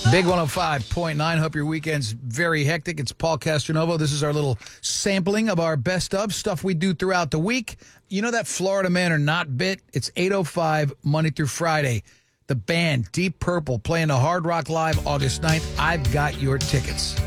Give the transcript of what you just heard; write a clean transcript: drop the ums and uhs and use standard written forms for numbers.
Big 105.9. Hope your weekend's very hectic. It's Paul Castronovo. This is our little sampling of our best of stuff we do throughout the week. You know that Florida Man or Not bit? It's 8:05 Monday through Friday. The band Deep Purple playing the Hard Rock Live August 9th. I've got your tickets.